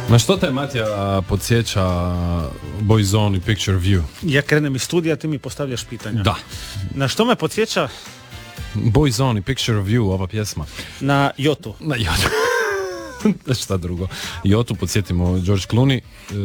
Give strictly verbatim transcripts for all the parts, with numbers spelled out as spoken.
Na što te Matija podsjeća Boyzone i Picture View? Ja krenem iz studija, ti mi postavljaš pitanja. Da. Na što me podsjeća? Boyzone i Picture View, ova pjesma. Na Jotu. Na Jotu. Šta drugo. Jotu, podsjetimo, George Clooney,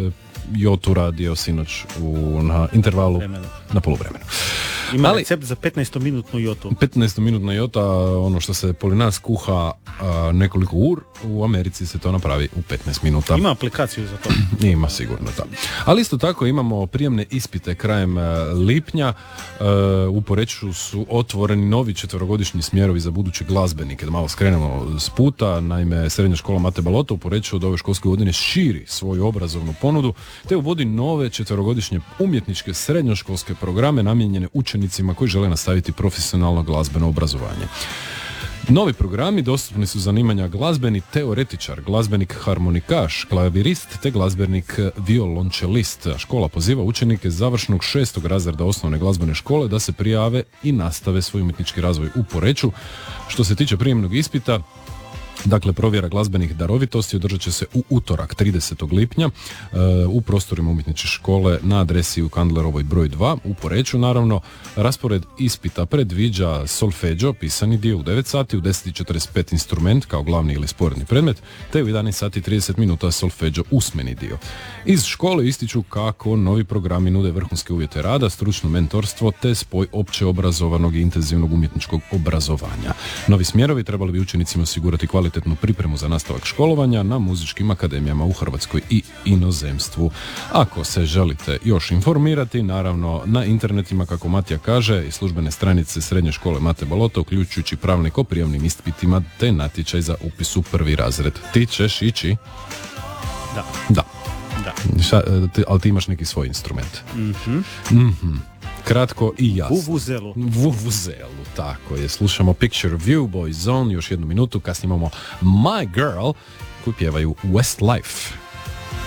Jotu radio sinoć u, na intervalu, vremenu. Na poluvremenu. Ima Ali, recept za petnaestominutnu Jotu. petnaestominutna Jota, ono što se poli nas kuha a, nekoliko ur, u Americi se to napravi u petnaest minuta. Ima aplikaciju za to. Ima sigurno, da. Ali isto tako imamo prijemne ispite krajem lipnja. E, u Poreču su otvoreni novi četverogodišnji smjerovi za buduće glazbenike. Da malo skrenemo s puta. Naime, srednja škola Mate Baloto u Poreču od ove školske godine širi svoju obrazovnu ponudu te uvodi nove četverogodišnje umjetničke srednjoškolske programe namijenjene učenicima koji žele nastaviti profesionalno glazbeno obrazovanje. Novi programi dostupni su zanimanja glazbeni teoretičar, glazbenik harmonikaš, klavirist te glazbenik violončelist. Škola poziva učenike završnog šestog razreda osnovne glazbene škole da se prijave i nastave svoj umjetnički razvoj u Poreču. Što se tiče prijemnog ispita, dakle, provjera glazbenih darovitosti održat će se u utorak tridesetog lipnja e, u prostorima umjetničke škole na adresi u Kandlerovoj broj dva u Poreču. Naravno, raspored ispita predviđa solfeđo, pisani dio u devet sati, u deset i četrdeset pet instrument kao glavni ili sporedni predmet, te u jedanaest sati i trideset minuta solfeđo usmeni dio. Iz škole ističu kako novi programi nude vrhunske uvjete rada, stručno mentorstvo te spoj opće obrazovanog i intenzivnog umjetničkog obrazovanja. Novi smjerovi trebali bi učenicima osigurati kvalitetnu pripremu za nastavak školovanja na muzičkim akademijama u Hrvatskoj i inozemstvu. Ako se želite još informirati, naravno na internetima, kako Matija kaže, i službene stranice Srednje škole Mate Baloto, uključujući pravnik o prijemnim ispitima te natječaj za upis u prvi razred. Ti ćeš ići? Da. Da. Da. Ša, ti, ali ti imaš neki svoj instrument. Mhm. Mhm. Kratko i jasno. Vuvuzelu. Vuvuzelu, tako je. Slušamo Picture View, Boyzone, još jednu minutu, kasnije imamo My Girl, koju pjevaju Westlife.